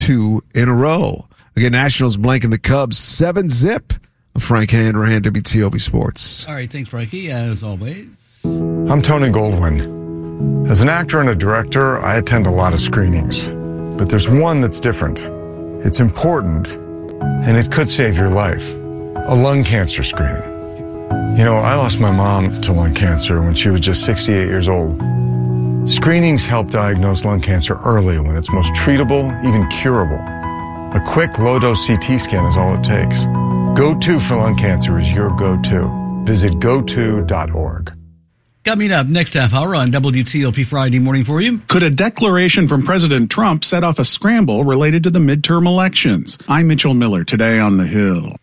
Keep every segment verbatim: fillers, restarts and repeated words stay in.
two in a row. Again, Nationals blanking the Cubs seven zip. Frank Hanrahan, W T O P Sports. All right, thanks, Frankie, as always. I'm Tony Goldwyn. As an actor and a director, I attend a lot of screenings. But there's one that's different. It's important, and it could save your life. A lung cancer screening. You know, I lost my mom to lung cancer when she was just sixty-eight years old. Screenings help diagnose lung cancer early when it's most treatable, even curable. A quick low-dose C T scan is all it takes. Go To for lung cancer is your go-to. Visit go to dot org. Coming up next half hour on W T O P Friday Morning for you. Could a declaration from President Trump set off a scramble related to the midterm elections? I'm Mitchell Miller, today on The Hill.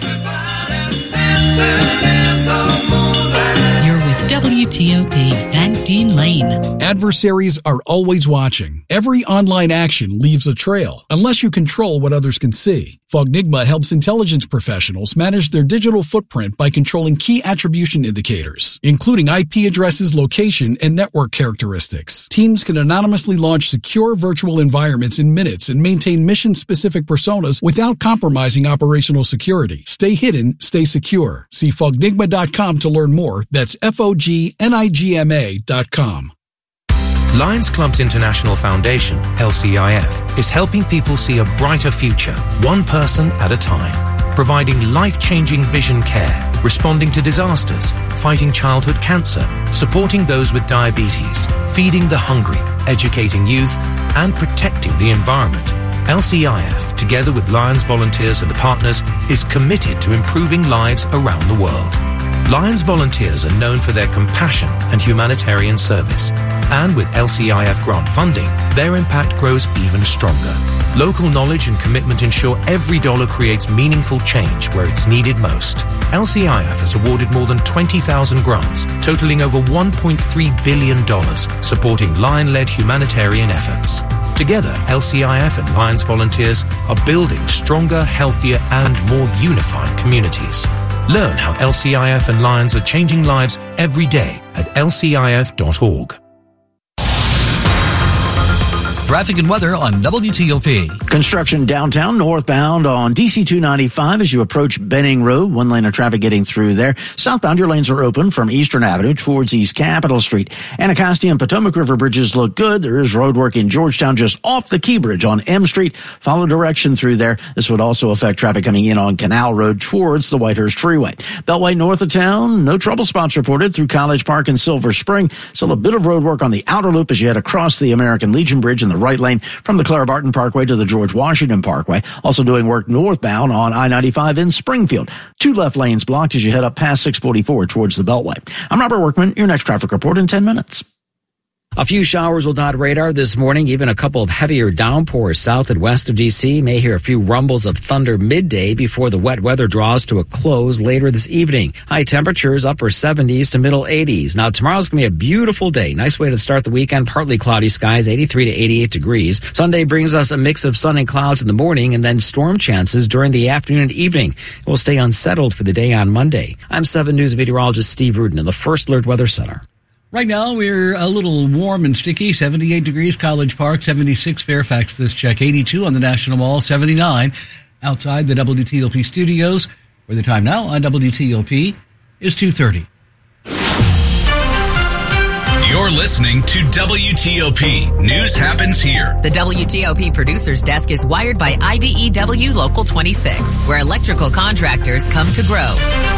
You're with W T O P, Van Dean Lane. Adversaries are always watching. Every online action leaves a trail, unless you control what others can see. Fognigma helps intelligence professionals manage their digital footprint by controlling key attribution indicators, including I P addresses, location, and network characteristics. Teams can anonymously launch secure virtual environments in minutes and maintain mission-specific personas without compromising operational security. Stay hidden, stay secure. See fognigma dot com to learn more. That's F O G N I G M A dot com. Lions Clubs International Foundation, L C I F, is helping people see a brighter future, one person at a time, providing life-changing vision care, responding to disasters, fighting childhood cancer, supporting those with diabetes, feeding the hungry, educating youth, and protecting the environment. L C I F, together with Lions volunteers and partners, is committed to improving lives around the world. Lions volunteers are known for their compassion and humanitarian service. And with L C I F grant funding, their impact grows even stronger. Local knowledge and commitment ensure every dollar creates meaningful change where it's needed most. L C I F has awarded more than twenty thousand grants, totaling over one point three billion dollars, supporting Lion-led humanitarian efforts. Together, L C I F and Lions volunteers are building stronger, healthier, and more unified communities. Learn how L C I F and Lions are changing lives every day at L C I F dot org. Traffic and weather on W T O P. Construction downtown, northbound on D C two ninety-five as you approach Benning Road. One lane of traffic getting through there. Southbound, your lanes are open from Eastern Avenue towards East Capitol Street. Anacostia and Potomac River bridges look good. There is road work in Georgetown just off the Key Bridge on M Street. Follow direction through there. This would also affect traffic coming in on Canal Road towards the Whitehurst Freeway. Beltway north of town, no trouble spots reported through College Park and Silver Spring. Still a bit of road work on the outer loop as you head across the American Legion Bridge in the right lane from the Clara Barton Parkway to the George Washington Parkway. Also doing work northbound on I ninety-five in Springfield. Two left lanes blocked as you head up past six forty-four towards the Beltway. I'm Robert Workman. Your next traffic report in ten minutes. A few showers will dot radar this morning, even a couple of heavier downpours south and west of D C. May hear a few rumbles of thunder midday before the wet weather draws to a close later this evening. High temperatures upper seventies to middle eighties. Now tomorrow's going to be a beautiful day. Nice way to start the weekend. Partly cloudy skies, eighty-three to eighty-eight degrees. Sunday brings us a mix of sun and clouds in the morning and then storm chances during the afternoon and evening. It will stay unsettled for the day on Monday. I'm seven News meteorologist Steve Rudin in the First Alert Weather Center. Right now, we're a little warm and sticky. seventy-eight degrees, College Park, seventy-six, Fairfax, this check, eighty-two on the National Mall, seventy-nine outside the W T O P studios, where the time now on W T O P is two thirty. You're listening to W T O P. News happens here. The W T O P producer's desk is wired by I B E W Local twenty-six, where electrical contractors come to grow.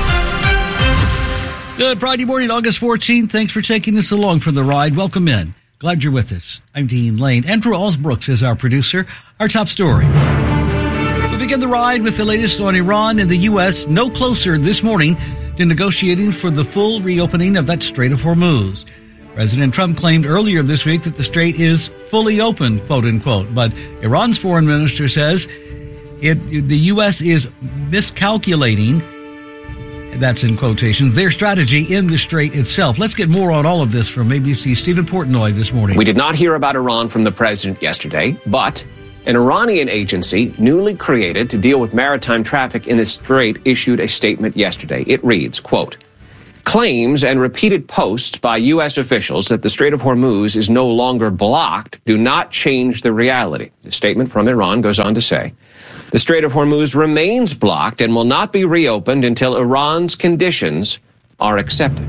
Good Friday morning, August fourteenth. Thanks for taking us along for the ride. Welcome in. Glad you're with us. I'm Dean Lane. Andrew Allsbrooks is our producer. Our top story. We begin the ride with the latest on Iran and the U S no closer this morning to negotiating for the full reopening of that Strait of Hormuz. President Trump claimed earlier this week that the strait is fully open, quote unquote, but Iran's foreign minister says it, the U S is miscalculating, that's in quotations, their strategy in the strait itself. Let's get more on all of this from A B C's Stephen Portnoy this morning. We did not hear about Iran from the president yesterday, but an Iranian agency newly created to deal with maritime traffic in the strait issued a statement yesterday. It reads, quote, Claims and repeated posts by U S officials that the Strait of Hormuz is no longer blocked do not change the reality. The statement from Iran goes on to say, the Strait of Hormuz remains blocked and will not be reopened until Iran's conditions are accepted.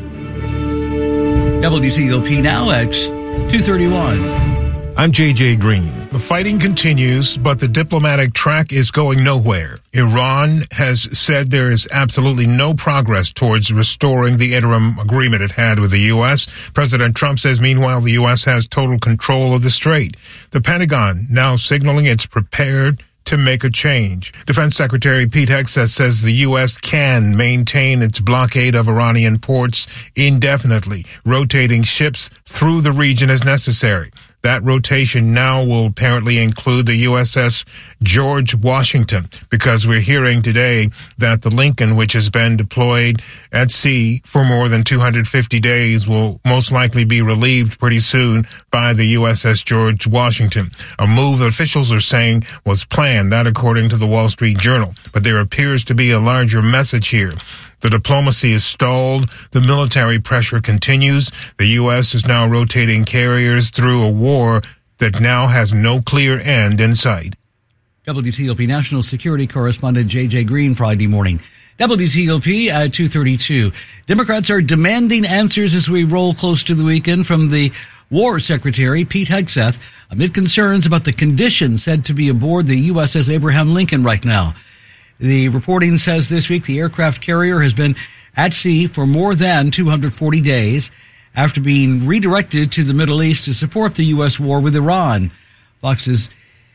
W T O P now at two thirty-one. I'm J J Green. The fighting continues, but the diplomatic track is going nowhere. Iran has said there is absolutely no progress towards restoring the interim agreement it had with the U S. President Trump says, meanwhile, the U S has total control of the strait. The Pentagon now signaling it's prepared to make a change. Defense Secretary Pete Hegseth says the U S can maintain its blockade of Iranian ports indefinitely, rotating ships through the region as necessary. That rotation now will apparently include the U S S George Washington, because we're hearing today that the Lincoln, which has been deployed at sea for more than two hundred fifty days, will most likely be relieved pretty soon by the U S S George Washington, a move that officials are saying was planned, that according to the Wall Street Journal. But there appears to be a larger message here. The diplomacy is stalled. The military pressure continues. The U S is now rotating carriers through a war that now has no clear end in sight. W T O P National Security Correspondent J J Green, Friday morning. W T O P at two thirty-two. Democrats are demanding answers as we roll close to the weekend from the War Secretary Pete Hegseth amid concerns about the conditions said to be aboard the U S S Abraham Lincoln right now. The reporting says this week the aircraft carrier has been at sea for more than two hundred forty days after being redirected to the Middle East to support the U S war with Iran. Fox's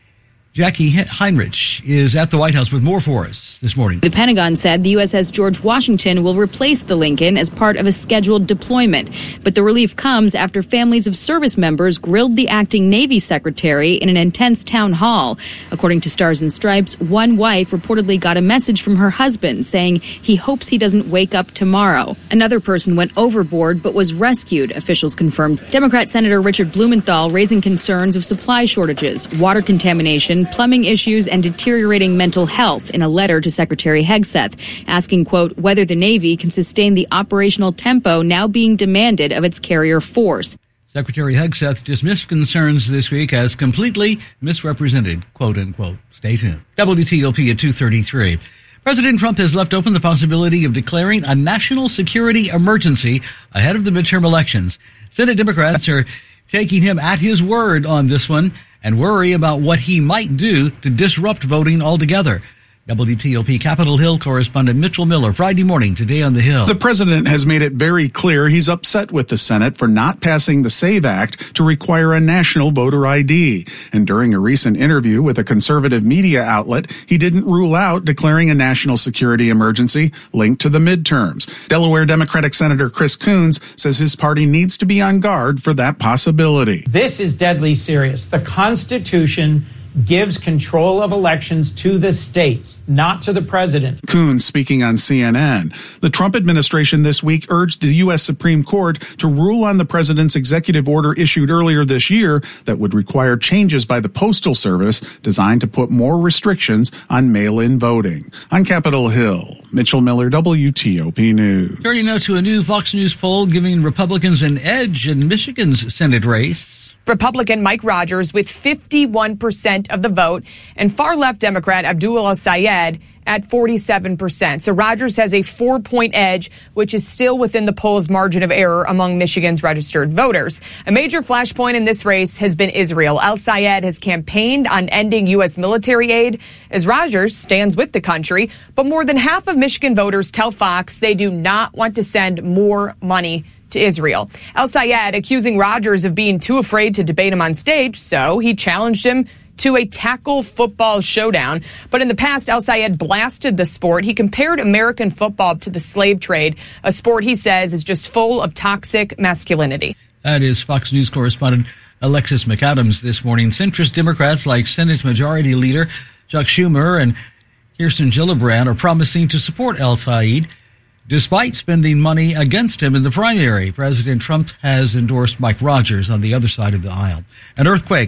Jackie Heinrich is at the White House with more for us this morning. The Pentagon said the U S S George Washington will replace the Lincoln as part of a scheduled deployment. But the relief comes after families of service members grilled the acting Navy secretary in an intense town hall. According to Stars and Stripes, one wife reportedly got a message from her husband saying he hopes he doesn't wake up tomorrow. Another person went overboard but was rescued, officials confirmed. Democrat Senator Richard Blumenthal raising concerns of supply shortages, water contamination, plumbing issues, and deteriorating mental health in a letter to Secretary Hegseth, asking, quote, whether the Navy can sustain the operational tempo now being demanded of its carrier force. Secretary Hegseth dismissed concerns this week as completely misrepresented, quote unquote. Stay tuned. W T O P at two thirty-three. President Trump has left open the possibility of declaring a national security emergency ahead of the midterm elections. Senate Democrats are taking him at his word on this one and worry about what he might do to disrupt voting altogether. W T O P Capitol Hill correspondent Mitchell Miller, Friday morning, today on the Hill. The president has made it very clear he's upset with the Senate for not passing the SAVE Act to require a national voter I D. And during a recent interview with a conservative media outlet, he didn't rule out declaring a national security emergency linked to the midterms. Delaware Democratic Senator Chris Coons says his party needs to be on guard for that possibility. This is deadly serious. The Constitution gives control of elections to the states, not to the president. Coons speaking on C N N. The Trump administration this week urged the U S Supreme Court to rule on the president's executive order issued earlier this year that would require changes by the Postal Service designed to put more restrictions on mail-in voting. On Capitol Hill, Mitchell Miller, W T O P News. Turning now to a new Fox News poll giving Republicans an edge in Michigan's Senate race. Republican Mike Rogers with fifty-one percent of the vote and far-left Democrat Abdul El-Sayed at forty-seven percent. So Rogers has a four-point edge, which is still within the poll's margin of error among Michigan's registered voters. A major flashpoint in this race has been Israel. El-Sayed has campaigned on ending U S military aid as Rogers stands with the country. But more than half of Michigan voters tell Fox they do not want to send more money to Israel. El-Sayed accusing Rogers of being too afraid to debate him on stage, so he challenged him to a tackle football showdown. But in the past, El-Sayed blasted the sport. He compared American football to the slave trade, a sport he says is just full of toxic masculinity. That is Fox News correspondent Alexis McAdams this morning. Centrist Democrats like Senate Majority Leader Chuck Schumer and Kirsten Gillibrand are promising to support El-Sayed despite spending money against him in the primary. President Trump has endorsed Mike Rogers on the other side of the aisle. An earthquake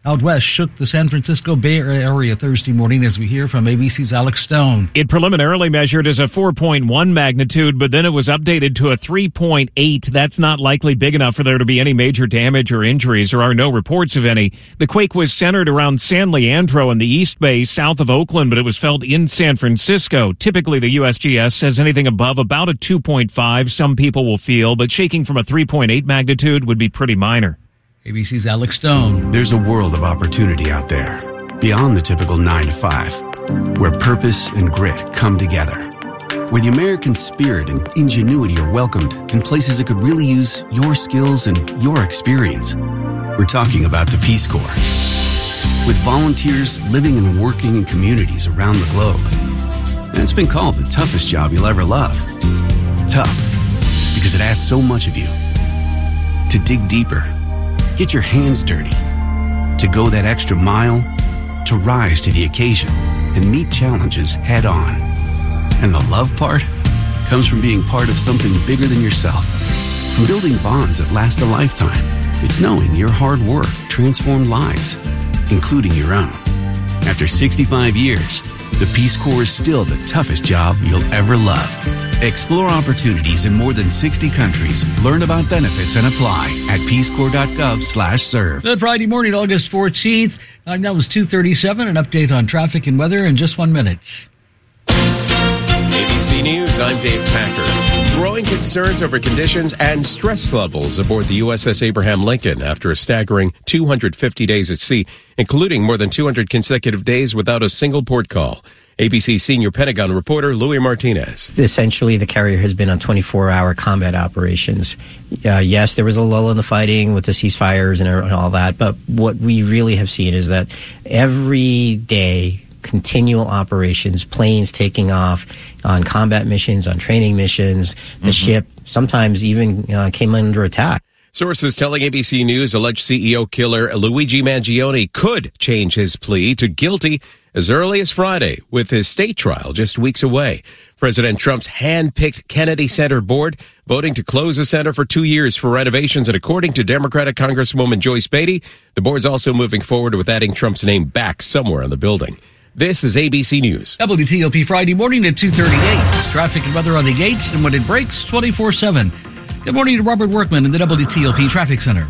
out west shook the San Francisco Bay Area Thursday morning, as we hear from A B C's Alex Stone. It preliminarily measured as a four point one magnitude, but then it was updated to a three point eight. That's not likely big enough for there to be any major damage or injuries. There are no reports of any. The quake was centered around San Leandro in the East Bay, south of Oakland, but it was felt in San Francisco. Typically, the U S G S says anything above about a two point five some people will feel, but shaking from a three point eight magnitude would be pretty minor. A B C's Alex Stone. There's a world of opportunity out there, beyond the typical nine to five, where purpose and grit come together, where the American spirit and ingenuity are welcomed in places that could really use your skills and your experience. We're talking about the Peace Corps. With volunteers living and working in communities around the globe. And it's been called the toughest job you'll ever love. Tough, because it asks so much of you. To dig deeper, get your hands dirty, to go that extra mile, to rise to the occasion and meet challenges head on. And the love part comes from being part of something bigger than yourself, from building bonds that last a lifetime. It's knowing your hard work transformed lives, including your own. After sixty-five years, the Peace Corps is still the toughest job you'll ever love. Explore opportunities in more than sixty countries. Learn about benefits and apply at peacecorps.gov slash serve. Good Friday morning, August fourteenth. Time now is two thirty-seven. An update on traffic and weather in just one minute. A B C News, I'm Dave Packer. Growing concerns over conditions and stress levels aboard the U S S Abraham Lincoln after a staggering two hundred fifty days at sea, including more than two hundred consecutive days without a single port call. A B C senior Pentagon reporter Louis Martinez. Essentially, the carrier has been on twenty-four hour combat operations. Uh, yes, there was a lull in the fighting with the ceasefires and all that, but what we really have seen is that every day, continual operations, planes taking off on combat missions, on training missions. The mm-hmm. ship sometimes even uh, came under attack. Sources telling A B C News alleged C E O killer Luigi Mangione could change his plea to guilty as early as Friday, with his state trial just weeks away. President Trump's hand-picked Kennedy Center board voting to close the center for two years for renovations, and according to Democratic Congresswoman Joyce Beatty, the board's also moving forward with adding Trump's name back somewhere in the building. This is A B C News. W T O P Friday morning at two thirty-eight. Traffic and weather on the gates, and when it breaks, twenty-four seven. Good morning to Robert Workman in the W T O P Traffic Center.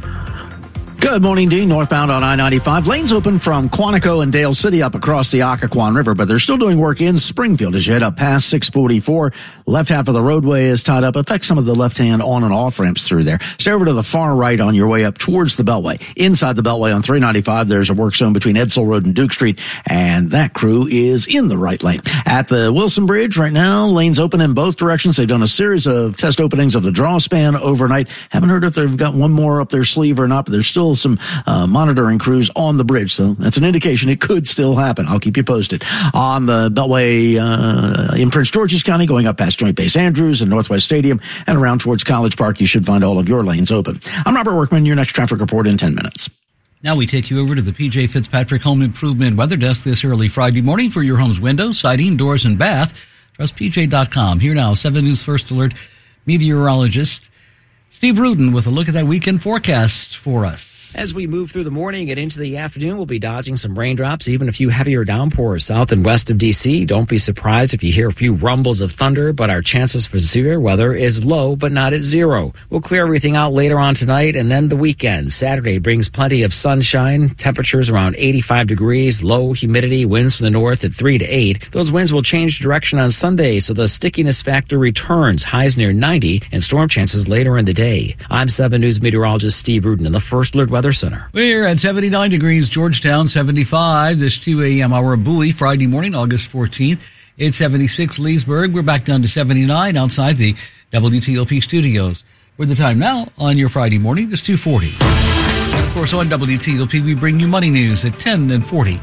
Good morning, Dean. Northbound on I ninety-five. Lanes open from Quantico and Dale City up across the Occoquan River, but they're still doing work in Springfield as you head up past six forty-four. Left half of the roadway is tied up. Affects some of the left-hand on and off ramps through there. Stay over to the far right on your way up towards the Beltway. Inside the Beltway on three ninety-five, there's a work zone between Edsel Road and Duke Street, and that crew is in the right lane. At the Wilson Bridge right now, lanes open in both directions. They've done a series of test openings of the draw span overnight. Haven't heard if they've got one more up their sleeve or not, but there's still some uh, monitoring crews on the bridge, so that's an indication it could still happen. I'll keep you posted. On the Beltway uh, in Prince George's County, going up past Joint Base Andrews and Northwest Stadium and around towards College Park, you should find all of your lanes open. I'm Robert Workman, your next traffic report in ten minutes. Now we take you over to the P J Fitzpatrick Home Improvement Weather Desk this early Friday morning for your home's windows, siding, doors, and bath. Trust P J dot com. Here now, seven News First Alert meteorologist Steve Rudin with a look at that weekend forecast for us. As we move through the morning and into the afternoon, we'll be dodging some raindrops, even a few heavier downpours south and west of D C. Don't be surprised if you hear a few rumbles of thunder, but our chances for severe weather is low, but not at zero. We'll clear everything out later on tonight, and then the weekend. Saturday brings plenty of sunshine, temperatures around eighty-five degrees, low humidity, winds from the north at three to eight. Those winds will change direction on Sunday, so the stickiness factor returns, highs near ninety, and storm chances later in the day. I'm seven News meteorologist Steve Rudin in the First Alert Weather Center. We're at seventy-nine degrees, Georgetown, seventy-five. This two a.m. hour Bowie, Friday morning, August fourteenth. It's seventy-six, Leesburg. We're back down to seventy-nine outside the W T O P studios. Where the time now on your Friday morning is two forty. And of course, on W T O P, we bring you money news at ten and forty.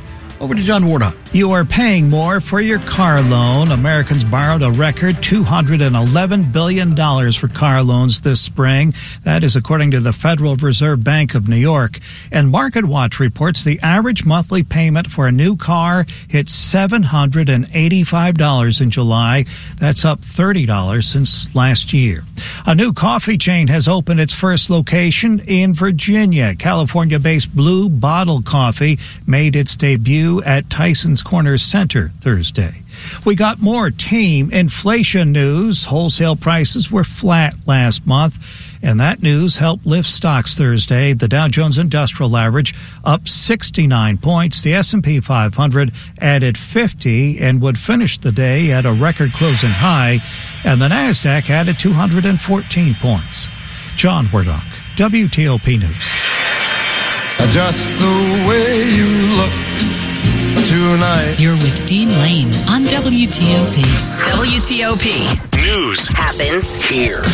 Over to John Wardock. You are paying more for your car loan. Americans borrowed a record two hundred eleven billion dollars for car loans this spring. That is according to the Federal Reserve Bank of New York. And MarketWatch reports the average monthly payment for a new car hit seven hundred eighty-five dollars in July. That's up thirty dollars since last year. A new coffee chain has opened its first location in Virginia. California-based Blue Bottle Coffee made its debut at Tyson's Corner Center Thursday. We got more team inflation news. Wholesale prices were flat last month, and that news helped lift stocks Thursday. The Dow Jones Industrial Average up sixty-nine points. The S and P five hundred added fifty and would finish the day at a record closing high, and the NASDAQ added two hundred fourteen points. John Wardock, W T O P News. Just the way you look tonight. You're with Dean Lane on W T O P. W T O P. News happens here.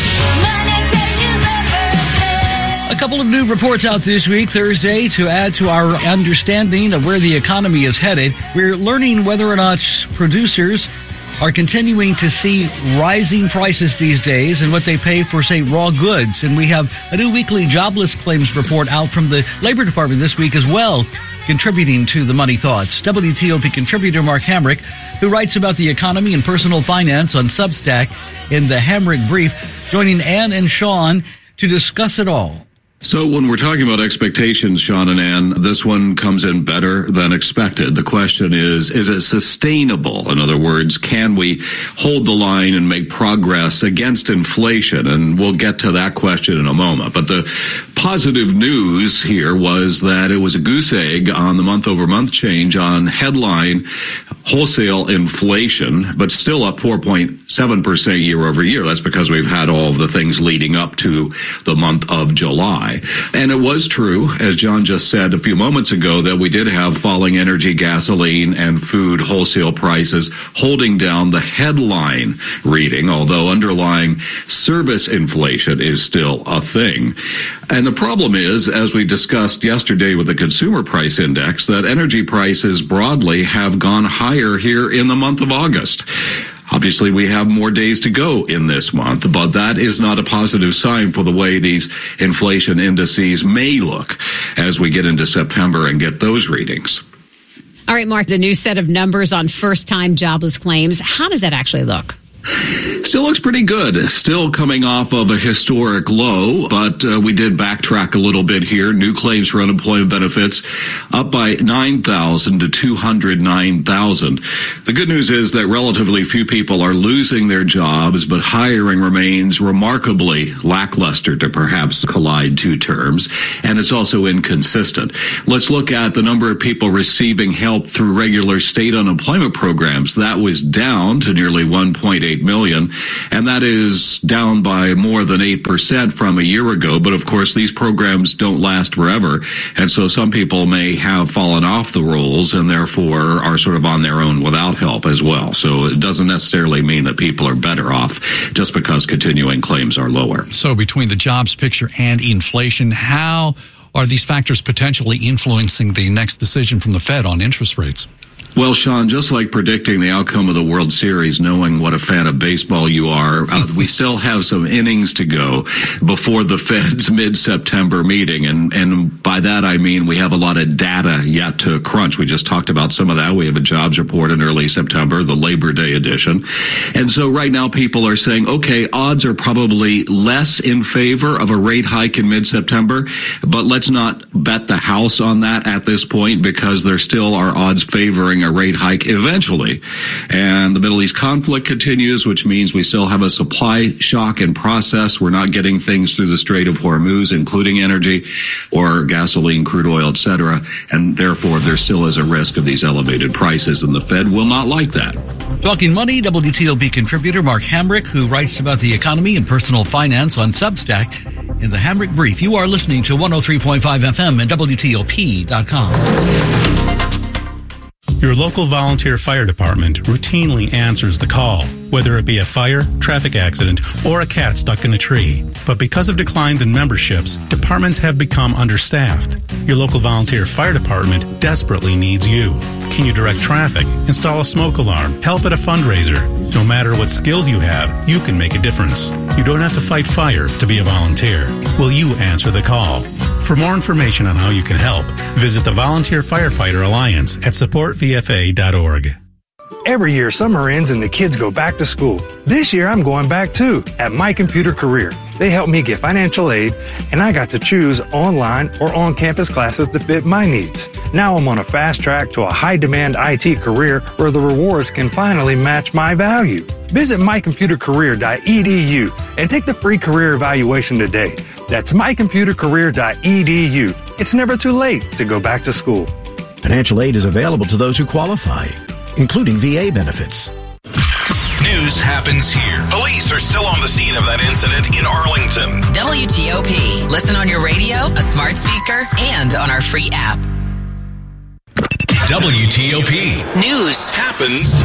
A couple of new reports out this week, Thursday, to add to our understanding of where the economy is headed. We're learning whether or not producers are continuing to see rising prices these days and what they pay for, say, raw goods. And we have a new weekly jobless claims report out from the Labor Department this week as well, contributing to the Money Thoughts. W T O P contributor Mark Hamrick, who writes about the economy and personal finance on Substack in the Hamrick Brief, joining Ann and Sean to discuss it all. So when we're talking about expectations, Sean and Ann, this one comes in better than expected. The question is, is it sustainable? In other words, can we hold the line and make progress against inflation? And we'll get to that question in a moment. But the positive news here was that it was a goose egg on the month-over-month change on headline wholesale inflation, but still up four point seven percent year over year. That's because we've had all of the things leading up to the month of July. And it was true, as John just said a few moments ago, that we did have falling energy, gasoline, and food wholesale prices holding down the headline reading, although underlying service inflation is still a thing. And the problem is, as we discussed yesterday with the Consumer Price Index, that energy prices broadly have gone higher here in the month of August. Obviously, we have more days to go in this month, but that is not a positive sign for the way these inflation indices may look as we get into September and get those readings. All right, Mark, the new set of numbers on first-time jobless claims, how does that actually look? Still looks pretty good. Still coming off of a historic low, but uh, we did backtrack a little bit here. New claims for unemployment benefits up by nine thousand to two hundred nine thousand. The good news is that relatively few people are losing their jobs, but hiring remains remarkably lackluster, to perhaps collide two terms, and it's also inconsistent. Let's look at the number of people receiving help through regular state unemployment programs. That was down to nearly one point eight million, and that is down by more than eight percent from a year ago. But of course, these programs don't last forever, and so some people may have fallen off the rolls and therefore are sort of on their own without help as well. So it doesn't necessarily mean that people are better off just because continuing claims are lower. So between the jobs picture and inflation, how are these factors potentially influencing the next decision from the Fed on interest rates? Well, Sean, just like predicting the outcome of the World Series, knowing what a fan of baseball you are, uh, we still have some innings to go before the Fed's mid-September meeting. And, and by that, I mean we have a lot of data yet to crunch. We just talked about some of that. We have a jobs report in early September, the Labor Day edition. And so right now people are saying, okay, odds are probably less in favor of a rate hike in mid-September, but let's not bet the house on that at this point because there still are odds favoring a rate hike eventually. And the Middle East conflict continues, which means we still have a supply shock in process. We're not getting things through the Strait of Hormuz, including energy or gasoline, crude oil, et cetera. And therefore, there still is a risk of these elevated prices, and the Fed will not like that. Talking money, W T O P contributor Mark Hamrick, who writes about the economy and personal finance on Substack in the Hamrick Brief. You are listening to one oh three point five F M and W T O P dot com. Your local volunteer fire department routinely answers the call, whether it be a fire, traffic accident, or a cat stuck in a tree. But because of declines in memberships, departments have become understaffed. Your local volunteer fire department desperately needs you. Can you direct traffic, install a smoke alarm, help at a fundraiser? No matter what skills you have, you can make a difference. You don't have to fight fire to be a volunteer. Will you answer the call? For more information on how you can help, visit the Volunteer Firefighter Alliance at support v f a dot org. Every year, summer ends and the kids go back to school. This year, I'm going back too at My Computer Career. They helped me get financial aid, and I got to choose online or on-campus classes that fit my needs. Now I'm on a fast track to a high-demand I T career where the rewards can finally match my value. Visit my computer career dot e d u and take the free career evaluation today. That's my computer career dot e d u. It's never too late to go back to school. Financial aid is available to those who qualify, including V A benefits. News happens here. Police are still on the scene of that incident in Arlington. W T O P. Listen on your radio, a smart speaker, and on our free app. W T O P. News happens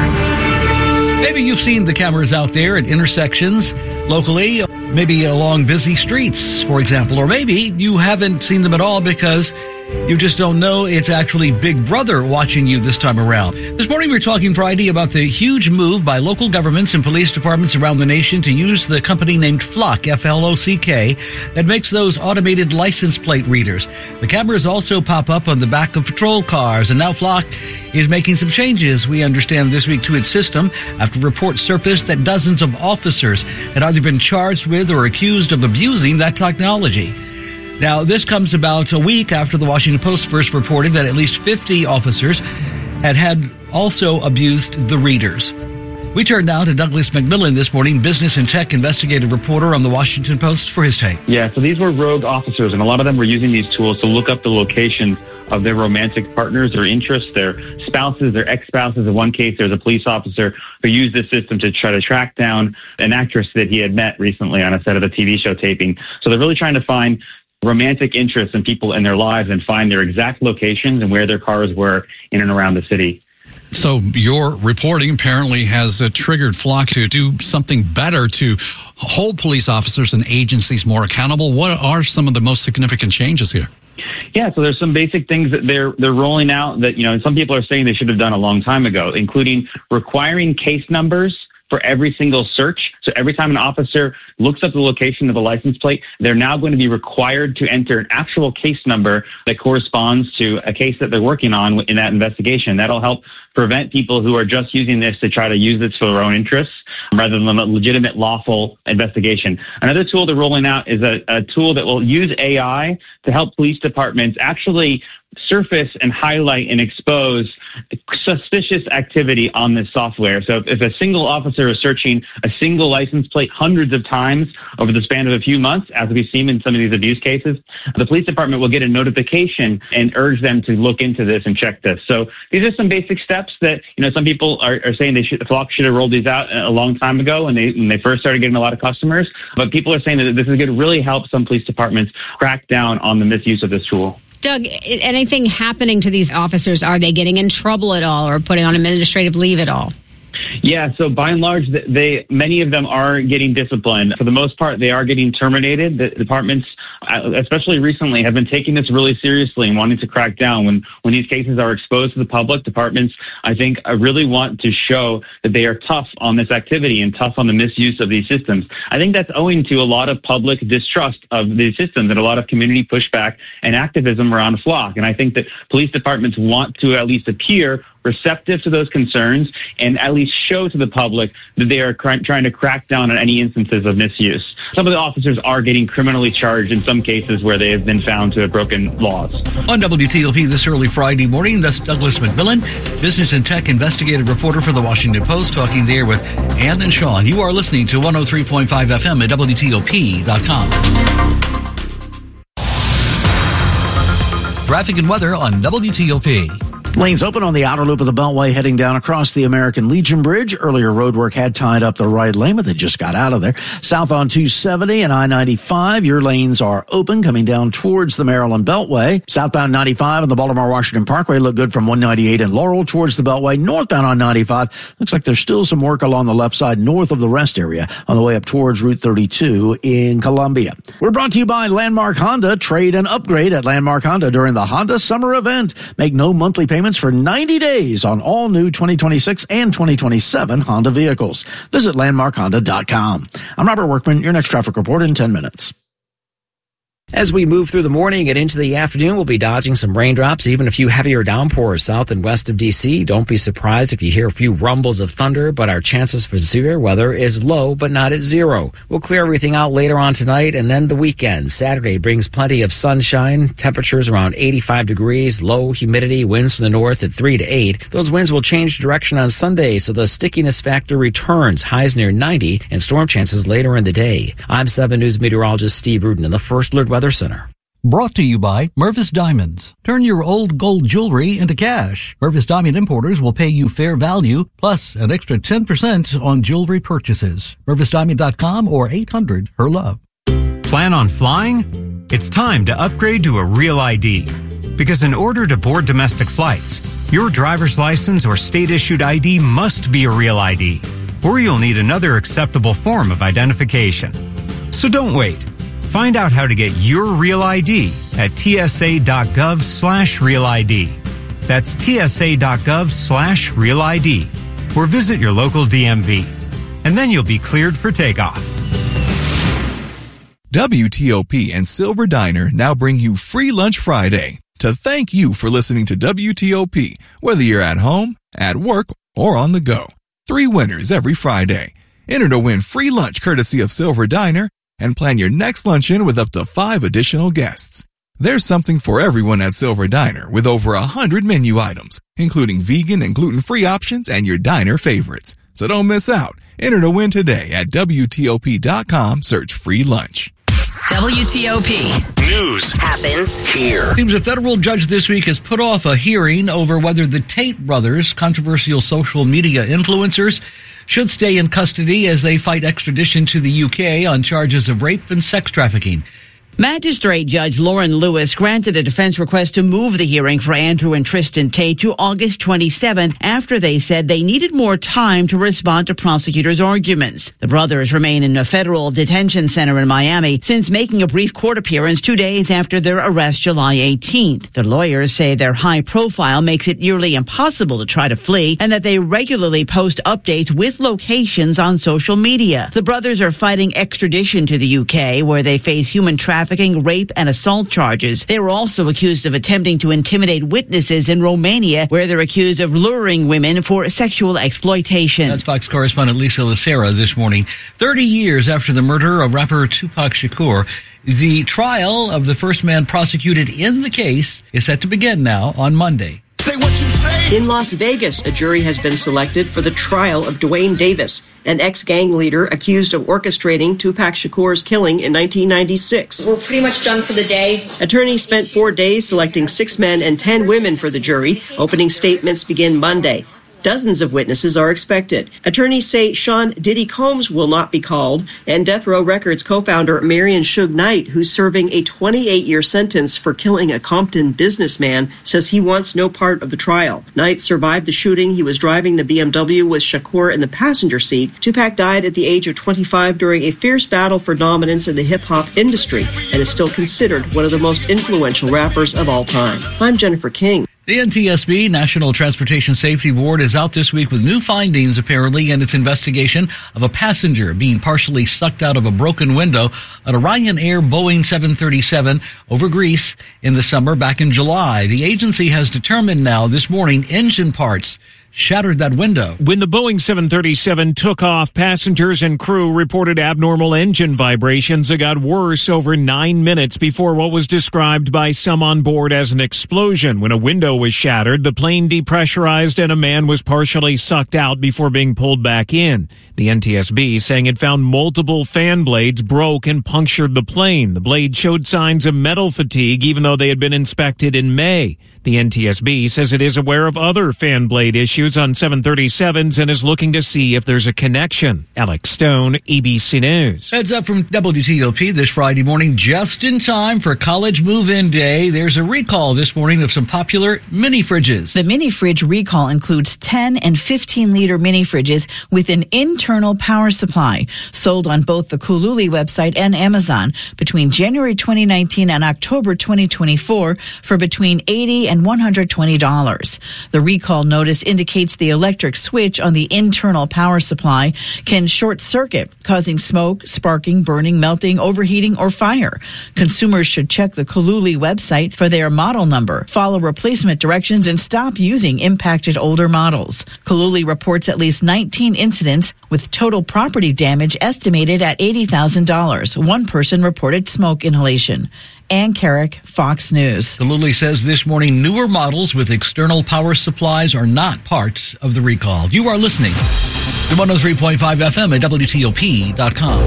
here. Maybe you've seen the cameras out there at intersections locally, maybe along busy streets, for example, or maybe you haven't seen them at all because you just don't know it's actually Big Brother watching you this time around. This morning we were talking Friday about the huge move by local governments and police departments around the nation to use the company named Flock, F L O C K, that makes those automated license plate readers. The cameras also pop up on the back of patrol cars, and now Flock is making some changes, we understand, this week to its system after reports surfaced that dozens of officers had either been charged with or accused of abusing that technology. Now, this comes about a week after the Washington Post first reported that at least fifty officers had had also abused the readers. We turn now to Douglas McMillan this morning, business and tech investigative reporter on the Washington Post, for his take. Yeah, so these were rogue officers, and a lot of them were using these tools to look up the location of their romantic partners, their interests, their spouses, their ex-spouses. In one case, there's a police officer who used this system to try to track down an actress that he had met recently on a set of a T V show taping. So they're really trying to find romantic interests in people in their lives and find their exact locations and where their cars were in and around the city. So your reporting apparently has uh, triggered Flock to do something better to hold police officers and agencies more accountable. What are some of the most significant changes here? Yeah, so there's some basic things that they're they're rolling out that, you know, some people are saying they should have done a long time ago, including requiring case numbers for every single search. So every time an officer looks up the location of a license plate, they're now going to be required to enter an actual case number that corresponds to a case that they're working on in that investigation. That'll help prevent people who are just using this to try to use this for their own interests rather than a legitimate, lawful investigation. Another tool they're rolling out is a, a tool that will use A I to help police departments actually surface and highlight and expose suspicious activity on this software. So if, if a single officer is searching a single license plate hundreds of times over the span of a few months, as we've seen in some of these abuse cases, the police department will get a notification and urge them to look into this and check this. So these are some basic steps that, you know, some people are, are saying they should, the Flock should have rolled these out a long time ago when they, when they first started getting a lot of customers. But people are saying that this is going to really help some police departments crack down on the misuse of this tool. Doug, anything happening to these officers? Are they getting in trouble at all or putting on administrative leave at all? Yeah, so by and large, they many of them are getting disciplined. For the most part, they are getting terminated. The departments, especially recently, have been taking this really seriously and wanting to crack down. When when these cases are exposed to the public, departments, I think, really want to show that they are tough on this activity and tough on the misuse of these systems. I think that's owing to a lot of public distrust of these systems and a lot of community pushback and activism around Flock. And I think that police departments want to at least appear receptive to those concerns and at least show to the public that they are cr- trying to crack down on any instances of misuse. Some of the officers are getting criminally charged in some cases where they have been found to have broken laws. On W T O P this early Friday morning, that's Douglas McMillan, business and tech investigative reporter for the Washington Post, talking there with Ann and Sean. You are listening to one oh three point five F M at W T O P dot com. Traffic and weather on W T O P. Lanes open on the outer loop of the Beltway heading down across the American Legion Bridge. Earlier roadwork had tied up the right lane, but they just got out of there. South on two seventy and I ninety-five, your lanes are open coming down towards the Maryland Beltway. Southbound ninety-five and the Baltimore-Washington Parkway look good from one ninety-eight and Laurel towards the Beltway. Northbound on ninety-five, looks like there's still some work along the left side north of the rest area on the way up towards Route thirty-two in Columbia. We're brought to you by Landmark Honda. Trade and upgrade at Landmark Honda during the Honda Summer Event. Make no monthly payments for ninety days on all new twenty twenty-six and twenty twenty-seven Honda vehicles. Visit landmark honda dot com. I'm Robert Workman, your next traffic report in ten minutes. As we move through the morning and into the afternoon, we'll be dodging some raindrops, even a few heavier downpours south and west of D C. Don't be surprised if you hear a few rumbles of thunder, but our chances for severe weather is low, but not at zero. We'll clear everything out later on tonight and then the weekend. Saturday brings plenty of sunshine, temperatures around eighty-five degrees, low humidity, winds from the north at three to eight. Those winds will change direction on Sunday, so the stickiness factor returns, highs near ninety, and storm chances later in the day. I'm seven News meteorologist Steve Rudin in the First Alert Weather Center. Brought to you by Mervis Diamonds. Turn your old gold jewelry into cash. Mervis Diamond Importers will pay you fair value plus an extra ten percent on jewelry purchases. Mervis Diamond dot com or eight hundred her love. Plan on flying? It's time to upgrade to a Real I D. Because in order to board domestic flights, your driver's license or state-issued I D must be a Real I D, or you'll need another acceptable form of identification. So don't wait. Find out how to get your Real I D at tsa.gov slash Real ID. That's tsa.gov slash Real ID. Or visit your local D M V. And then you'll be cleared for takeoff. W T O P and Silver Diner now bring you Free Lunch Friday to thank you for listening to W T O P, whether you're at home, at work, or on the go. Three winners every Friday. Enter to win free lunch courtesy of Silver Diner and plan your next luncheon with up to five additional guests. There's something for everyone at Silver Diner with over a hundred menu items, including vegan and gluten-free options and your diner favorites. So don't miss out. Enter to win today at W T O P dot com. Search free lunch. W T O P. News happens here. Seems a federal judge this week has put off a hearing over whether the Tate brothers, controversial social media influencers, should stay in custody as they fight extradition to the U K on charges of rape and sex trafficking. Magistrate Judge Lauren Lewis granted a defense request to move the hearing for Andrew and Tristan Tate to August twenty-seventh after they said they needed more time to respond to prosecutors' arguments. The brothers remain in a federal detention center in Miami since making a brief court appearance two days after their arrest July eighteenth. Their lawyers say their high profile makes it nearly impossible to try to flee and that they regularly post updates with locations on social media. The brothers are fighting extradition to the U K where they face human trafficking, rape, and assault charges. They were also accused of attempting to intimidate witnesses in Romania, where they're accused of luring women for sexual exploitation. That's Fox correspondent Lisa Lacera this morning. Thirty years after the murder of rapper Tupac Shakur, the trial of the first man prosecuted in the case is set to begin now on Monday. Say what you say. In Las Vegas, a jury has been selected for the trial of Dwayne Davis, an ex-gang leader accused of orchestrating Tupac Shakur's killing in nineteen ninety-six. We're pretty much done for the day. Attorneys spent four days selecting six men and ten women for the jury. Opening statements begin Monday. Dozens of witnesses are expected. Attorneys say Sean Diddy Combs will not be called, and Death Row Records co-founder Marion Suge Knight, who's serving a twenty-eight-year sentence for killing a Compton businessman, says he wants no part of the trial. Knight survived the shooting. He was driving the B M W with Shakur in the passenger seat. Tupac died at the age of twenty-five during a fierce battle for dominance in the hip-hop industry and is still considered one of the most influential rappers of all time. I'm Jennifer King. The N T S B, National Transportation Safety Board, is out this week with new findings, apparently, in its investigation of a passenger being partially sucked out of a broken window on a Ryanair Boeing seven thirty-seven over Greece in the summer back in July. The agency has determined now this morning engine parts shattered that window. When the Boeing seven thirty-seven took off, passengers and crew reported abnormal engine vibrations that got worse over nine minutes before what was described by some on board as an explosion. When a window was shattered, the plane depressurized and a man was partially sucked out before being pulled back in. The N T S B saying it found multiple fan blades broke and punctured the plane. The blade showed signs of metal fatigue even though they had been inspected in May. The N T S B says it is aware of other fan blade issues on seven thirty-sevens and is looking to see if there's a connection. Alex Stone, A B C News. Heads up from W T O P this Friday morning, just in time for College Move-In Day. There's a recall this morning of some popular mini fridges. The mini fridge recall includes ten and fifteen liter mini fridges with an internal power supply, sold on both the Cooluli website and Amazon between January twenty nineteen and October twenty twenty-four for between eighty dollars and one hundred twenty dollars. The recall notice indicates the electric switch on the internal power supply can short circuit, causing smoke, sparking, burning, melting, overheating, or fire. Consumers should check the Cooluli website for their model number, follow replacement directions, and stop using impacted older models. Cooluli reports at least nineteen incidents with total property damage estimated at eighty thousand dollars. One person reported smoke inhalation. Ann Carrick, Fox News. Cooluli says this morning newer models with external power supplies are not parts of the recall. You are listening to one oh three point five F M at W T O P dot com.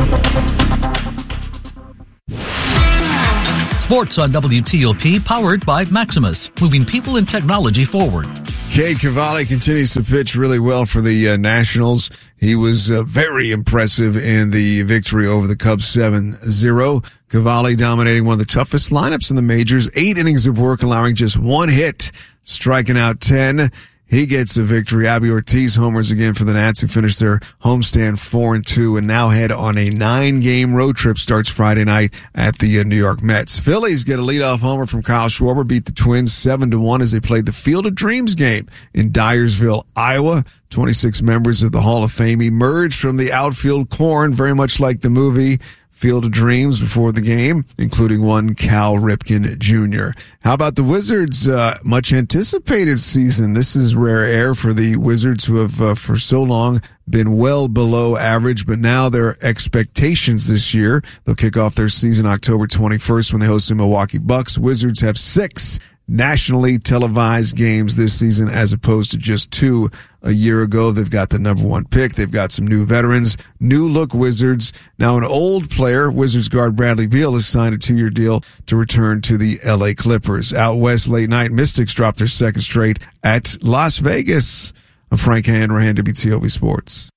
Sports on W T O P, powered by Maximus, moving people and technology forward. Cade Cavalli continues to pitch really well for the uh, Nationals. He was uh, very impressive in the victory over the Cubs seven zero. Cavalli dominating one of the toughest lineups in the majors. Eight innings of work, allowing just one hit, striking out ten. He gets the victory. Abby Ortiz homers again for the Nats, who finished their homestand four and two and now head on a nine-game road trip. Starts Friday night at the uh, New York Mets. Phillies get a leadoff homer from Kyle Schwarber, beat the Twins seven to one as they played the Field of Dreams game in Dyersville, Iowa. twenty-six members of the Hall of Fame emerged from the outfield corn, very much like the movie Field of Dreams before the game, including one Cal Ripken Junior How about the Wizards? Uh, much anticipated season. This is rare air for the Wizards, who have uh, for so long been well below average, but now their expectations this year. They'll kick off their season October twenty-first when they host the Milwaukee Bucks. Wizards have six nationally televised games this season as opposed to just two a year ago. They've got the number one pick. They've got some new veterans, new look Wizards. Now an old player, Wizards guard Bradley Beal, has signed a two-year deal to return to the L A Clippers. Out west late night, Mystics dropped their second straight at Las Vegas. I'm Frank Hanrahan, W T O P Sports.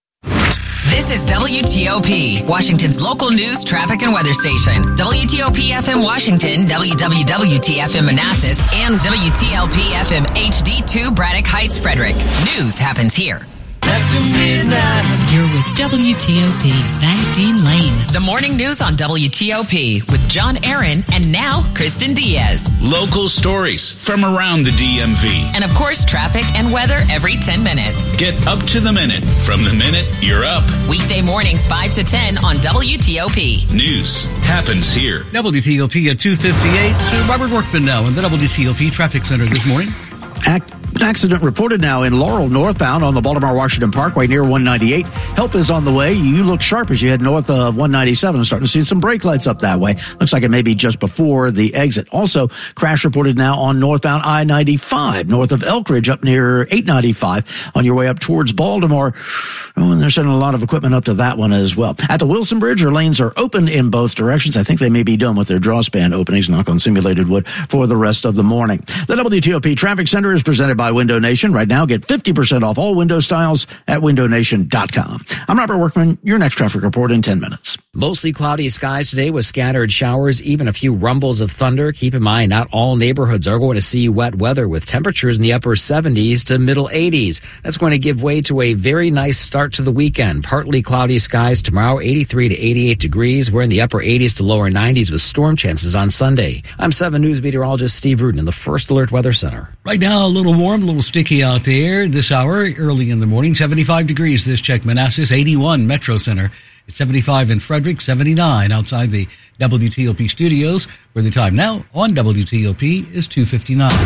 This is W T O P, Washington's local news, traffic, and weather station. W T O P F M Washington, W W W T F M Manassas, and W T L P F M H D two Braddock Heights, Frederick. News happens here. After midnight. You're with W T O P. I'm Dean Lane. The morning news on W T O P with John Aaron and now Kristen Diaz. Local stories from around the D M V. And of course, traffic and weather every ten minutes. Get up to the minute from the minute you're up. Weekday mornings five to ten on W T O P. News happens here. W T O P at two fifty-eight. So Robert Workman now in the W T O P Traffic Center this morning. Act- accident reported now in Laurel northbound on the Baltimore-Washington Parkway near one ninety-eight. Help is on the way. You look sharp as you head north of one ninety-seven. Starting to see some brake lights up that way. Looks like it may be just before the exit. Also, crash reported now on northbound I ninety-five north of Elkridge up near eight ninety-five on your way up towards Baltimore. Oh, and they're sending a lot of equipment up to that one as well. At the Wilson Bridge, your lanes are open in both directions. I think they may be done with their draw span openings, knock on simulated wood, for the rest of the morning. The W T O P Traffic Center is presented by Window Nation. Right now, get fifty percent off all window styles at window nation dot com. I'm Robert Workman. Your next traffic report in ten minutes. Mostly cloudy skies today with scattered showers, even a few rumbles of thunder. Keep in mind, not all neighborhoods are going to see wet weather with temperatures in the upper seventies to middle eighties. That's going to give way to a very nice start to the weekend. Partly cloudy skies tomorrow, eighty-three to eighty-eight degrees. We're in the upper eighties to lower nineties with storm chances on Sunday. I'm seven News meteorologist Steve Rudin in the First Alert Weather Center. Right now, a little warm, a little sticky out there this hour, early in the morning. seventy-five degrees this check Manassas, eighty-one Metro Center. It's seventy-five in Frederick, seventy-nine outside the W T O P studios, where the time now on W T O P is two fifty-nine.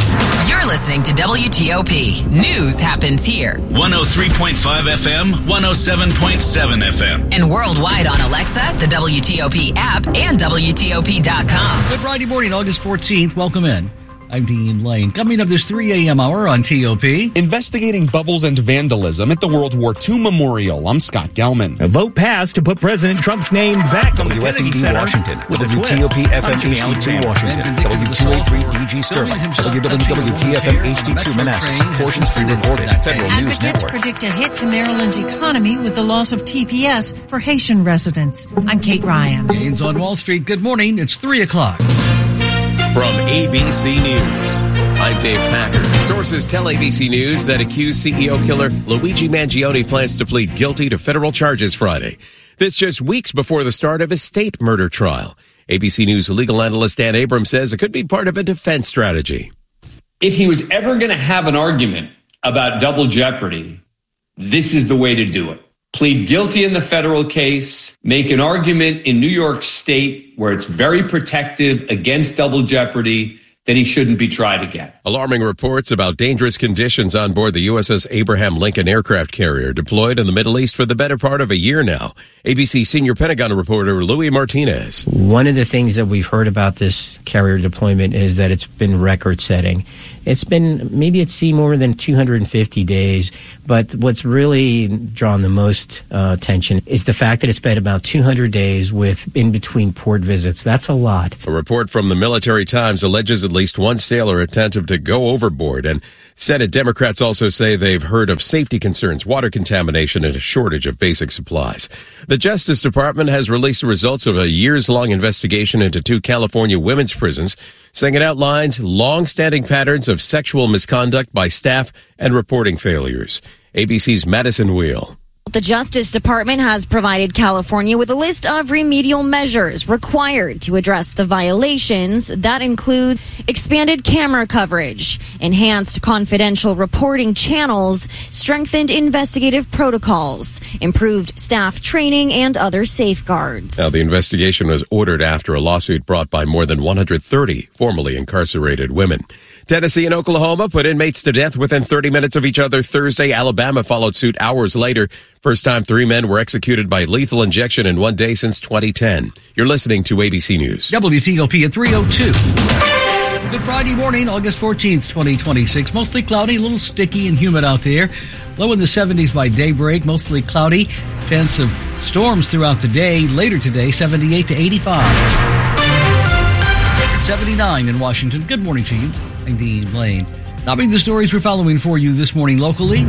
You're listening to W T O P. News happens here. one oh three point five F M, one oh seven point seven F M. And worldwide on Alexa, the W T O P app, and W T O P dot com. Good Friday morning, August fourteenth. Welcome in. I'm Dean Lane. Coming up this three a.m. hour on T O P. Investigating bubbles and vandalism at the World War Two Memorial. I'm Scott Gelman. A vote passed to put President Trump's name back on the Kennedy Center. Washington. With W T O P F M H D two Washington. W two eighty-three D G Sterling. W W W T F M H D two Manassas. Portions pre-recorded. Federal News Advocates Network. predict a hit to Maryland's economy with the loss of T P S for Haitian residents. I'm Kate Ryan. Gains on Wall Street. Good morning. It's three o'clock. From A B C News, I'm Dave Packer. Sources tell A B C News that accused C E O killer Luigi Mangione plans to plead guilty to federal charges Friday. This just weeks before the start of his state murder trial. A B C News legal analyst Dan Abrams says it could be part of a defense strategy. If he was ever going to have an argument about double jeopardy, this is the way to do it. Plead guilty in the federal case, make an argument in New York State where it's very protective against double jeopardy, that he shouldn't be tried again. Alarming reports about dangerous conditions on board the U S S Abraham Lincoln aircraft carrier deployed in the Middle East for the better part of a year now. A B C senior Pentagon reporter Louis Martinez. One of the things that we've heard about this carrier deployment is that it's been record-setting. It's been maybe at sea more than two hundred fifty days, but what's really drawn the most uh, attention is the fact that it's been about two hundred days with in-between port visits. That's a lot. A report from the Military Times alleges at least one sailor attempted to go overboard, and Senate Democrats also say they've heard of safety concerns, water contamination, and a shortage of basic supplies. The Justice Department has released the results of a years-long investigation into two California women's prisons, saying it outlines long-standing patterns of sexual misconduct by staff and reporting failures. A B C's Madison Wheel. The Justice Department has provided California with a list of remedial measures required to address the violations that include expanded camera coverage, enhanced confidential reporting channels, strengthened investigative protocols, improved staff training, and other safeguards. Now, the investigation was ordered after a lawsuit brought by more than one hundred thirty formerly incarcerated women. Tennessee and Oklahoma put inmates to death within thirty minutes of each other Thursday. Alabama followed suit hours later. First time three men were executed by lethal injection in one day since twenty ten. You're listening to A B C News. W T O P at three oh two. Good Friday morning, August fourteenth, twenty twenty-six. Mostly cloudy, a little sticky and humid out there. Low in the seventies by daybreak, mostly cloudy. Chance of storms throughout the day. Later today, seventy-eight to eighty-five. seventy-nine in Washington. Good morning to you. I'm Dean Lane. Topping the stories we're following for you this morning locally.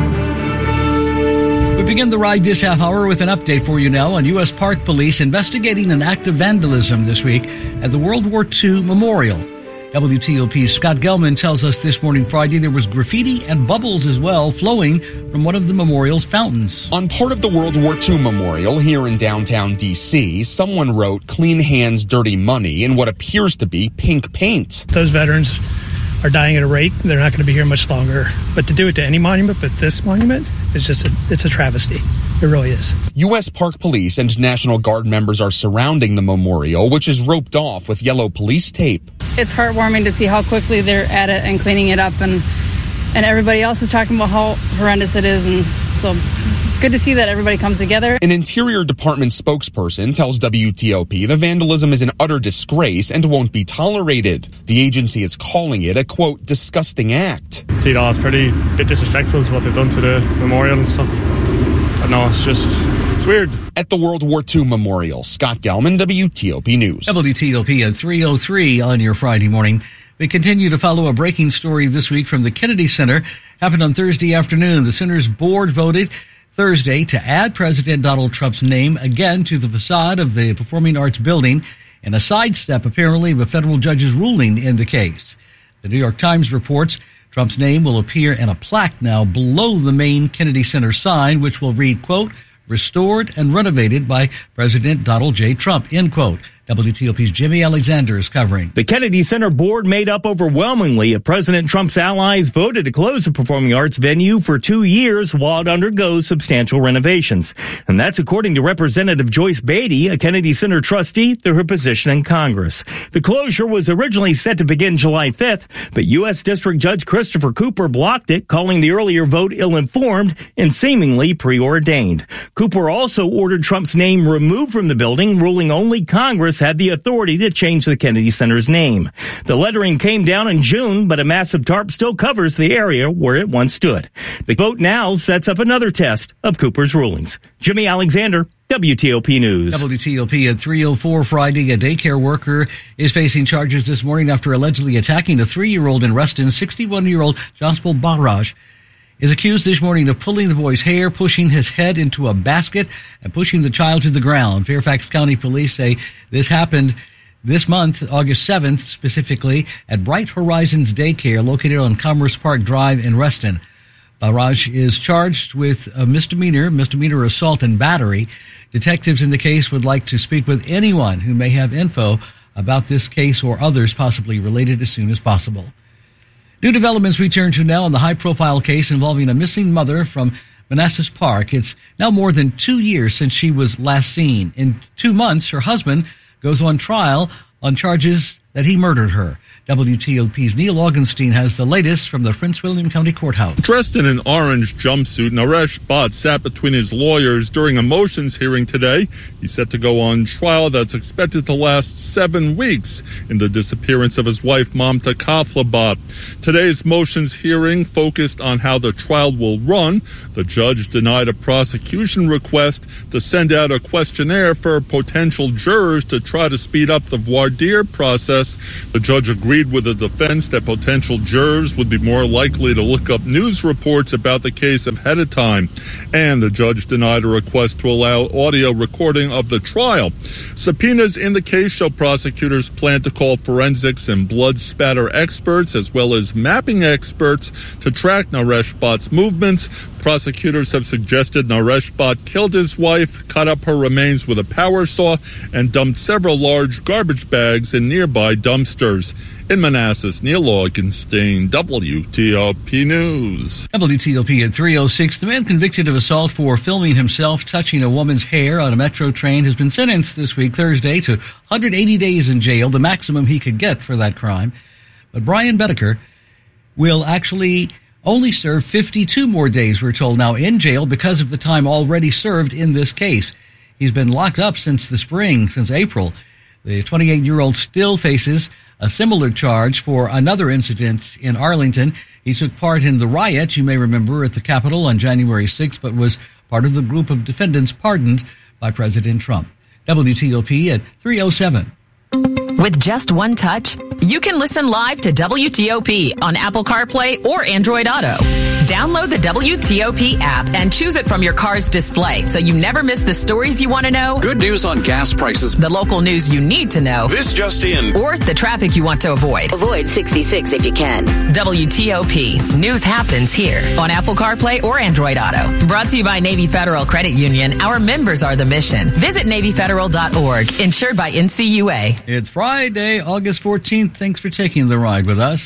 We begin the ride this half hour with an update for you now on U S Park Police investigating an act of vandalism this week at the World War Two Memorial. W T O P's Scott Gelman tells us this morning Friday there was graffiti and bubbles as well flowing from one of the memorial's fountains. On part of the World War Two Memorial here in downtown D C, someone wrote "Clean hands, dirty money" in what appears to be pink paint. Those veterans are dying at a rate. They're not going to be here much longer. But to do it to any monument, but this monument, it's just a, it's a travesty. It really is. U S Park Police and National Guard members are surrounding the memorial, which is roped off with yellow police tape. It's heartwarming to see how quickly they're at it and cleaning it up, and and everybody else is talking about how horrendous it is, and so good to see that everybody comes together. An Interior Department spokesperson tells W T O P the vandalism is an utter disgrace and won't be tolerated. The agency is calling it a, quote, disgusting act. See, no, it's pretty bit disrespectful to what they've done to the memorial and stuff. But no, it's just, it's weird. At the World War Two Memorial, Scott Gelman, W T O P News. W T O P at three oh three on your Friday morning. We continue to follow a breaking story this week from the Kennedy Center. Happened on Thursday afternoon. The center's board voted Thursday to add President Donald Trump's name again to the facade of the Performing Arts Building in a sidestep, apparently, of a federal judge's ruling in the case. The New York Times reports Trump's name will appear in a plaque now below the main Kennedy Center sign, which will read, quote, restored and renovated by President Donald J. Trump, end quote. W T O P's Jimmy Alexander is covering. The Kennedy Center board made up overwhelmingly if President Trump's allies voted to close the performing arts venue for two years while it undergoes substantial renovations. And that's according to Representative Joyce Beatty, a Kennedy Center trustee, through her position in Congress. The closure was originally set to begin July fifth, but U S District Judge Christopher Cooper blocked it, calling the earlier vote ill-informed and seemingly preordained. Cooper also ordered Trump's name removed from the building, ruling only Congress had the authority to change the Kennedy Center's name. The lettering came down in June, but a massive tarp still covers the area where it once stood. The vote now sets up another test of Cooper's rulings. Jimmy Alexander, W T O P News. W T O P at three oh four Friday. A daycare worker is facing charges this morning after allegedly attacking a three-year-old in Reston. sixty-one-year-old Jaspal Barraj is accused this morning of pulling the boy's hair, pushing his head into a basket, and pushing the child to the ground. Fairfax County Police say this happened this month, August seventh, specifically at Bright Horizons Daycare, located on Commerce Park Drive in Reston. Barraj is charged with a misdemeanor, misdemeanor assault and battery. Detectives in the case would like to speak with anyone who may have info about this case or others possibly related as soon as possible. New developments we turn to now in the high-profile case involving a missing mother from Manassas Park. It's now more than two years since she was last seen. In two months, her husband goes on trial on charges that he murdered her. W T O P's Neil Augenstein has the latest from the Prince William County Courthouse. Dressed in an orange jumpsuit, Naresh Bhatt sat between his lawyers during a motions hearing today. He's set to go on trial that's expected to last seven weeks in the disappearance of his wife, Mamta Kathla Bhatt. Today's motions hearing focused on how the trial will run. The judge denied a prosecution request to send out a questionnaire for potential jurors to try to speed up the voir dire process. The judge agreed with the defense that potential jurors would be more likely to look up news reports about the case ahead of time. And the judge denied a request to allow audio recording of the trial. Subpoenas in the case show prosecutors plan to call forensics and blood spatter experts as well as mapping experts to track Naresh Bhatt's movements. Prosecutors have suggested Naresh Bhatt killed his wife, cut up her remains with a power saw, and dumped several large garbage bags in nearby dumpsters. In Manassas, Neil Augenstein, W T O P News. W T O P at three oh six. The man convicted of assault for filming himself touching a woman's hair on a metro train has been sentenced this week, Thursday, to one hundred eighty days in jail, the maximum he could get for that crime. But Brian Bedecker will actually only serve fifty-two more days, we're told now, in jail because of the time already served in this case. He's been locked up since the spring, since April. The twenty-eight-year-old still faces a similar charge for another incident in Arlington. He took part in the riot, you may remember, at the Capitol on January sixth, but was part of the group of defendants pardoned by President Trump. W T O P at three oh seven. With just one touch, you can listen live to W T O P on Apple CarPlay or Android Auto. Download the W T O P app and choose it from your car's display so you never miss the stories you want to know. Good news on gas prices. The local news you need to know. This just in. Or the traffic you want to avoid. Avoid sixty-six if you can. W T O P. News happens here on Apple CarPlay or Android Auto. Brought to you by Navy Federal Credit Union. Our members are the mission. Visit Navy Federal dot org. Insured by N C U A. It's Friday, August fourteenth. Thanks for taking the ride with us.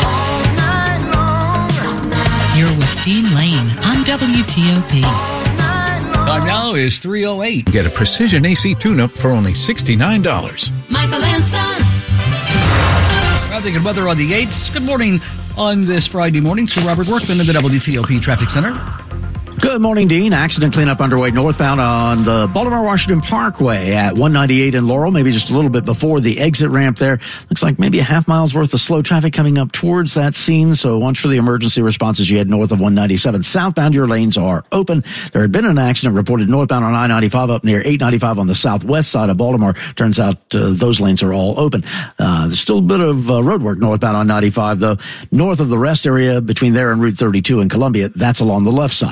You're with Dean Lane on W T O P. Time now is three oh eight. Get a precision A C tune-up for only sixty-nine dollars. Michael and Son. Traffic and weather on the eights. Good morning on this Friday morning to Robert Workman in the W T O P Traffic Center. Good morning, Dean. Accident cleanup underway northbound on the Baltimore-Washington Parkway at one ninety-eight in Laurel, maybe just a little bit before the exit ramp there. Looks like maybe a half mile's worth of slow traffic coming up towards that scene, so watch for the emergency response as you head north of one ninety-seven. Southbound, your lanes are open. There had been an accident reported northbound on I ninety-five up near eight ninety-five on the southwest side of Baltimore. Turns out uh, those lanes are all open. Uh, there's still a bit of uh, road work northbound on ninety-five, though. North of the rest area between there and Route thirty-two in Columbia, that's along the left side. Out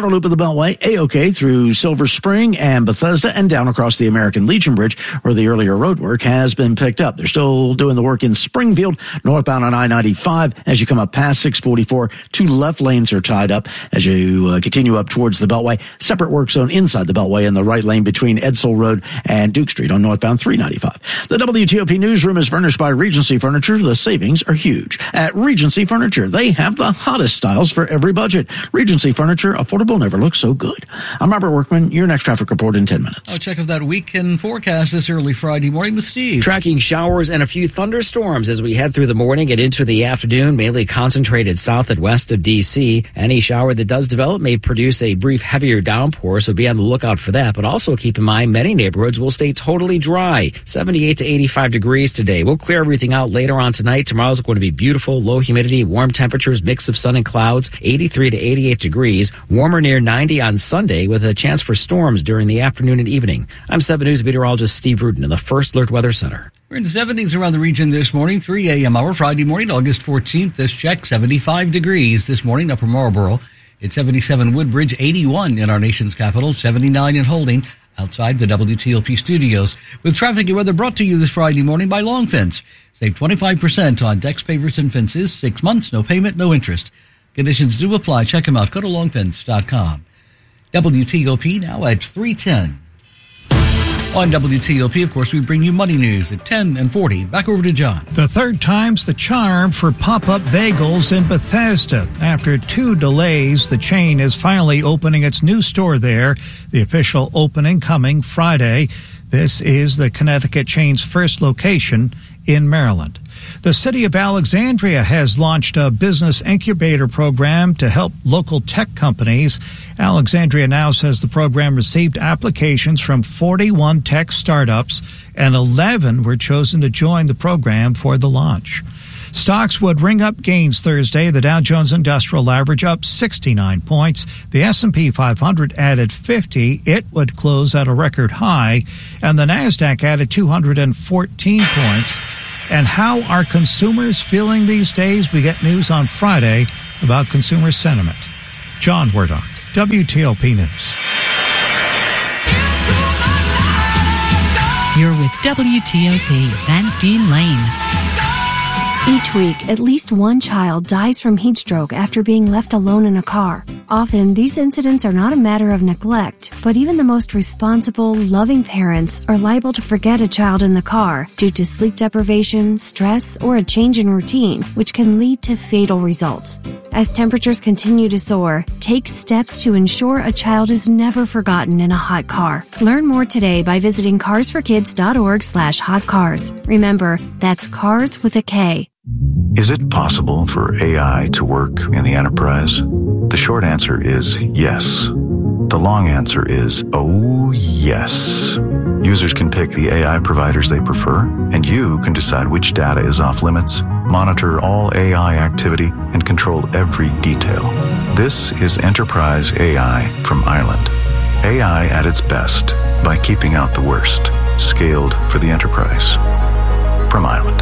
Outer loop of the Beltway, A-OK through Silver Spring and Bethesda and down across the American Legion Bridge, where the earlier road work has been picked up. They're still doing the work in Springfield, northbound on I ninety-five. As you come up past six forty-four, two left lanes are tied up as you uh, continue up towards the Beltway. Separate work zone inside the Beltway in the right lane between Edsel Road and Duke Street on northbound three ninety-five. The W T O P newsroom is furnished by Regency Furniture. The savings are huge. At Regency Furniture, they have the hottest styles for every budget. Regency Furniture, affordable never looks so good. I'm Robert Workman. Your next traffic report in ten minutes. I'll check out that weekend forecast this early Friday morning with Steve. Tracking showers and a few thunderstorms as we head through the morning and into the afternoon, mainly concentrated south and west of D C. Any shower that does develop may produce a brief heavier downpour, so be on the lookout for that. But also keep in mind, many neighborhoods will stay totally dry. seventy-eight to eighty-five degrees today. We'll clear everything out later on tonight. Tomorrow's going to be beautiful, low humidity, warm temperatures, mix of sun and clouds, eighty-three to eighty-eight degrees. Warmer near ninety on Sunday with a chance for storms during the afternoon and evening. I'm seven News meteorologist Steve Rudin in the First Alert Weather Center. We're in the seventies around the region this morning, three a.m. hour, Friday morning, August fourteenth. This check, seventy-five degrees this morning, Upper Marlboro. It's seventy-seven Woodbridge, eighty-one in our nation's capital, seventy-nine in Holding, outside the W T L P studios. With traffic and weather brought to you this Friday morning by Long Fence. Save twenty-five percent on decks, pavers, and fences. Six months, no payment, no interest. Conditions do apply. Check them out. Go to long fence dot com. W T O P now at three ten. On W T O P, of course, we bring you money news at ten and forty. Back over to John. The third time's the charm for Pop-Up Bagels in Bethesda. After two delays, the chain is finally opening its new store there. The official opening coming Friday. This is the Connecticut chain's first location in Maryland. The city of Alexandria has launched a business incubator program to help local tech companies. Alexandria now says the program received applications from forty-one tech startups, and eleven were chosen to join the program for the launch. Stocks would ring up gains Thursday. The Dow Jones Industrial Average up sixty-nine points. The S and P five hundred added fifty. It would close at a record high. And the NASDAQ added two hundred fourteen points. And how are consumers feeling these days? We get news on Friday about consumer sentiment. John Wardock, W T O P News. You're with W T O P, Van Dean Lane. Each week, at least one child dies from heat stroke after being left alone in a car. Often, these incidents are not a matter of neglect, but even the most responsible, loving parents are liable to forget a child in the car due to sleep deprivation, stress, or a change in routine, which can lead to fatal results. As temperatures continue to soar, take steps to ensure a child is never forgotten in a hot car. Learn more today by visiting cars for kids dot org slash hot cars. Remember, that's cars with a K. Is it possible for A I to work in the enterprise? The short answer is yes. The long answer is, oh yes. Users can pick the A I providers they prefer, and you can decide which data is off limits, monitor all A I activity, and control every detail. This is Enterprise A I from Ireland. A I at its best by keeping out the worst. Scaled for the enterprise. From Ireland.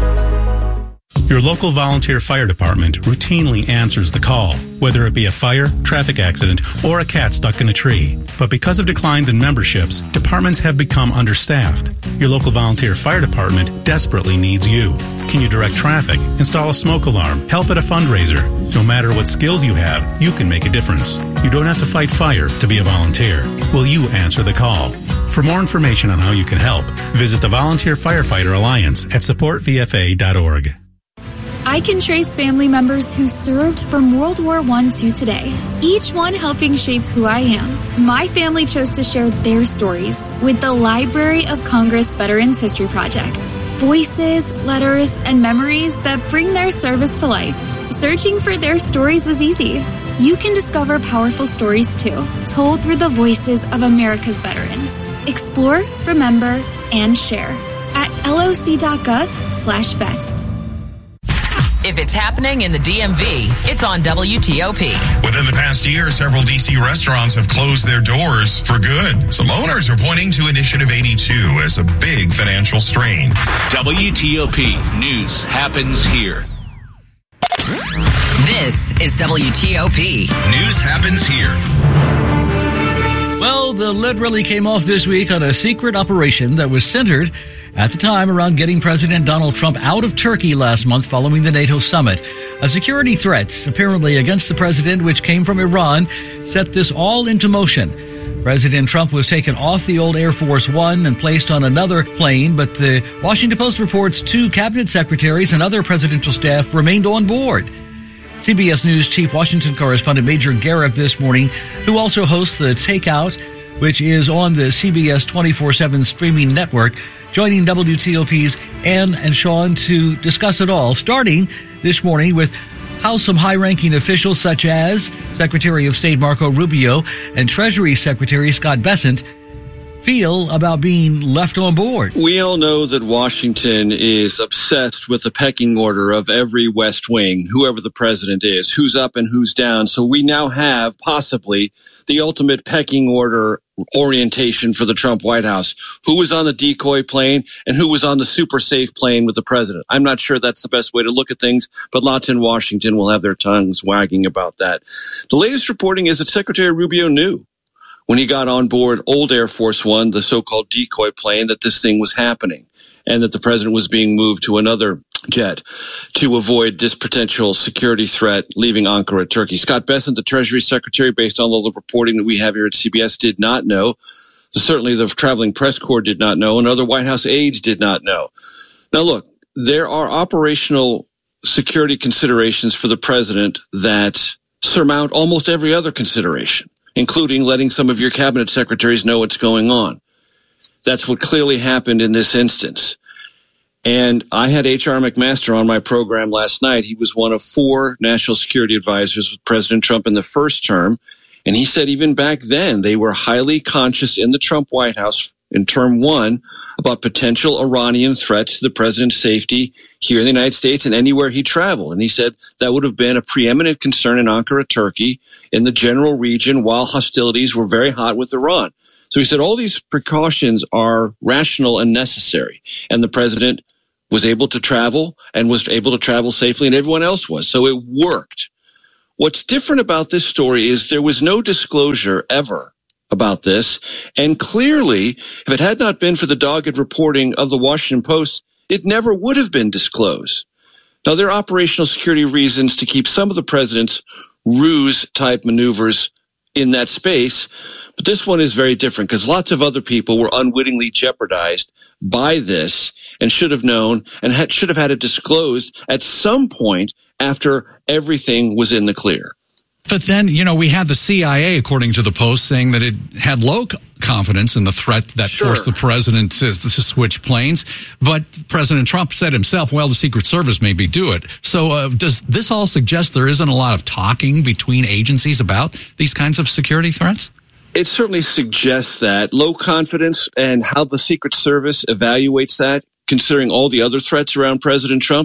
Your local volunteer fire department routinely answers the call, whether it be a fire, traffic accident, or a cat stuck in a tree. But because of declines in memberships, departments have become understaffed. Your local volunteer fire department desperately needs you. Can you direct traffic, install a smoke alarm, help at a fundraiser? No matter what skills you have, you can make a difference. You don't have to fight fire to be a volunteer. Will you answer the call? For more information on how you can help, visit the Volunteer Firefighter Alliance at support v f a dot org. I can trace family members who served from World War One to today, each one helping shape who I am. My family chose to share their stories with the Library of Congress Veterans History Project. Voices, letters, and memories that bring their service to life. Searching for their stories was easy. You can discover powerful stories too, told through the voices of America's veterans. Explore, remember, and share at loc.gov slash vets. If it's happening in the D M V, it's on W T O P. Within the past year, several D C restaurants have closed their doors for good. Some owners are pointing to Initiative eighty-two as a big financial strain. W T O P News happens here. This is W T O P. News happens here. the lid really came off this week on a secret operation that was centered at the time around getting President Donald Trump out of Turkey last month following the NATO summit. A security threat, apparently against the president, which came from Iran, set this all into motion. President Trump was taken off the old Air Force One and placed on another plane, but the Washington Post reports two cabinet secretaries and other presidential staff remained on board. C B S News Chief Washington correspondent Major Garrett this morning, who also hosts The Takeout, which is on the C B S twenty-four seven streaming network, joining W T O P's Ann and Sean to discuss it all, starting this morning with how some high-ranking officials such as Secretary of State Marco Rubio and Treasury Secretary Scott Bessent feel about being left on board. We all know that Washington is obsessed with the pecking order of every West Wing, whoever the president is, who's up and who's down. So we now have possibly the ultimate pecking order orientation for the Trump White House. Who was on the decoy plane and who was on the super safe plane with the president? I'm not sure that's the best way to look at things, but lots in Washington will have their tongues wagging about that. The latest reporting is that Secretary Rubio knew when he got on board old Air Force One, the so-called decoy plane, that this thing was happening and that the president was being moved to another jet to avoid this potential security threat leaving Ankara, Turkey. Scott Bessent, the Treasury Secretary, based on all the reporting that we have here at C B S, did not know. Certainly the traveling press corps did not know, and other White House aides did not know. Now, look, there are operational security considerations for the president that surmount almost every other consideration, including letting some of your cabinet secretaries know what's going on. That's what clearly happened in this instance. And I had H R McMaster on my program last night. He was one of four national security advisors with President Trump in the first term. And he said even back then, they were highly conscious in the Trump White House in term one about potential Iranian threats to the president's safety here in the United States and anywhere he traveled. And he said that would have been a preeminent concern in Ankara, Turkey, in the general region, while hostilities were very hot with Iran. So he said all these precautions are rational and necessary. And the president was able to travel and was able to travel safely, and everyone else was. So it worked. What's different about this story is there was no disclosure ever about this. And clearly, if it had not been for the dogged reporting of the Washington Post, it never would have been disclosed. Now, there are operational security reasons to keep some of the president's ruse-type maneuvers in that space, but this one is very different because lots of other people were unwittingly jeopardized by this and should have known and had, should have had it disclosed at some point after everything was in the clear. But then, you know, we had the C I A, according to the Post, saying that it had low confidence in the threat that sure. forced the president to, to switch planes. But President Trump said himself, well, the Secret Service maybe do it. So uh, does this all suggest there isn't a lot of talking between agencies about these kinds of security threats? It certainly suggests that low confidence and how the Secret Service evaluates that, considering all the other threats around President Trump.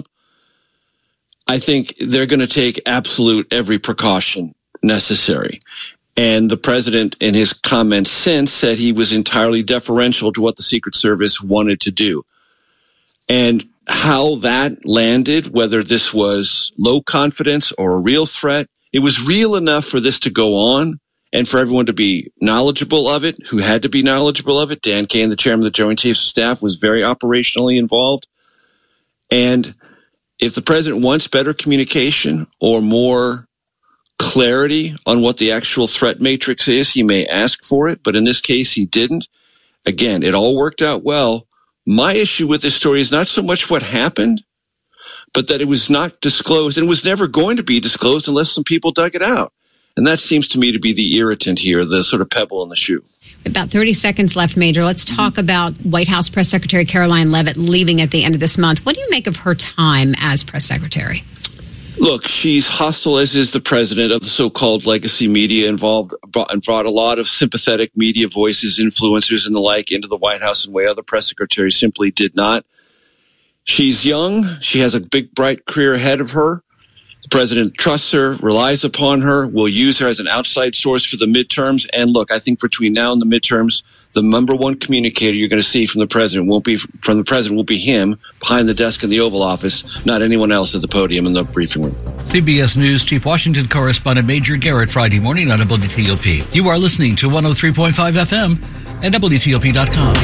I think they're going to take absolute every precaution necessary. And the president, in his comments since, said he was entirely deferential to what the Secret Service wanted to do. And how that landed, whether this was low confidence or a real threat, it was real enough for this to go on and for everyone to be knowledgeable of it, who had to be knowledgeable of it. Dan Kane, the chairman of the Joint Chiefs of Staff, was very operationally involved. And if the president wants better communication or more clarity on what the actual threat matrix is, he may ask for it. But in this case, he didn't. Again, it all worked out well. My issue with this story is not so much what happened, but that it was not disclosed and was never going to be disclosed unless some people dug it out. And that seems to me to be the irritant here, the sort of pebble in the shoe. About thirty seconds left, Major. Let's talk about White House Press Secretary Caroline Leavitt leaving at the end of this month. What do you make of her time as press secretary? Look, she's hostile, as is the president of the so-called legacy media, involved and brought a lot of sympathetic media voices, influencers, and the like into the White House in a way other press secretaries simply did not. She's young. She has a big, bright career ahead of her. The president trusts her, relies upon her, will use her as an outside source for the midterms. And look, I think between now and the midterms, the number one communicator you're going to see from the president won't be from the president will be him behind the desk in the Oval Office, not anyone else at the podium in the briefing room. C B S News Chief Washington Correspondent Major Garrett, Friday morning on W T O P. You are listening to one oh three point five F M and W T O P dot com.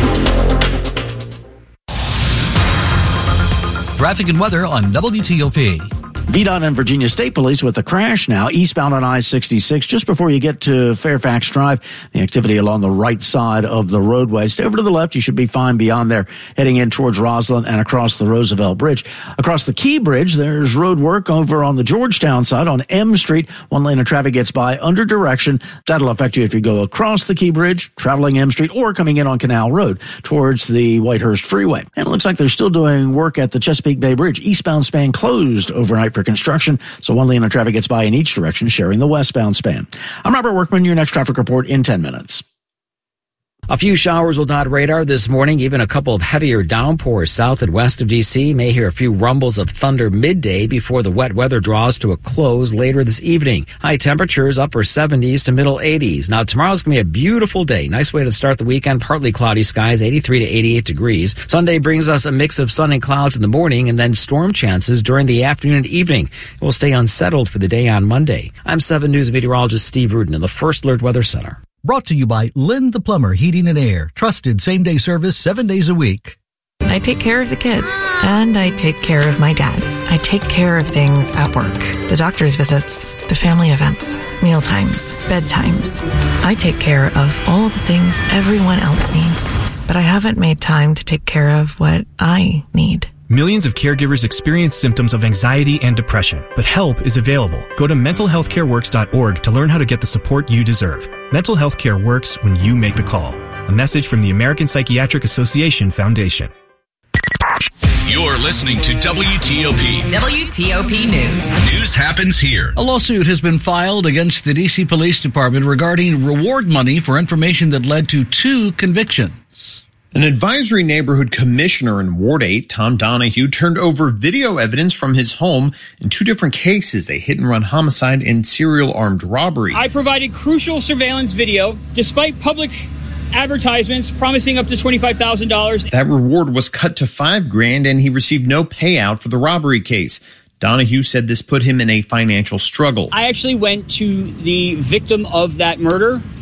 Traffic and weather on W T O P. V DOT and Virginia State Police with a crash now eastbound on I sixty-six just before you get to Fairfax Drive. The activity along the right side of the roadway. Stay over to the left. You should be fine beyond there, heading in towards Roslyn and across the Roosevelt Bridge. Across the Key Bridge, there's road work over on the Georgetown side on M Street. One lane of traffic gets by under direction. That'll affect you if you go across the Key Bridge, traveling M Street, or coming in on Canal Road towards the Whitehurst Freeway. And it looks like they're still doing work at the Chesapeake Bay Bridge. Eastbound span closed overnight for construction, so one lane of traffic gets by in each direction, sharing the westbound span. I'm Robert Workman, your next traffic report in ten minutes. A few showers will dot radar this morning, even a couple of heavier downpours south and west of D C. May hear a few rumbles of thunder midday before the wet weather draws to a close later this evening. High temperatures upper seventies to middle eighties. Now tomorrow's going to be a beautiful day. Nice way to start the weekend. Partly cloudy skies, eighty-three to eighty-eight degrees. Sunday brings us a mix of sun and clouds in the morning and then storm chances during the afternoon and evening. It will stay unsettled for the day on Monday. I'm seven News meteorologist Steve Rudin in the First Alert Weather Center. Brought to you by Lynn the Plumber Heating and Air. Trusted same-day service seven days a week. I take care of the kids, and I take care of my dad. I take care of things at work. The doctor's visits, the family events, meal times, bedtimes. I take care of all the things everyone else needs, but I haven't made time to take care of what I need. Millions of caregivers experience symptoms of anxiety and depression, but help is available. Go to mental health care works dot org to learn how to get the support you deserve. Mental health care works when you make the call. A message from the American Psychiatric Association Foundation. You're listening to W T O P. W T O P News. News happens here. A lawsuit has been filed against the D C Police Department regarding reward money for information that led to two convictions. An advisory neighborhood commissioner in Ward eight, Tom Donahue, turned over video evidence from his home in two different cases, a hit-and-run homicide and serial armed robbery. I provided crucial surveillance video despite public advertisements promising up to twenty-five thousand dollars. That reward was cut to five grand, and he received no payout for the robbery case. Donahue said this put him in a financial struggle. I actually went to the victim of that murder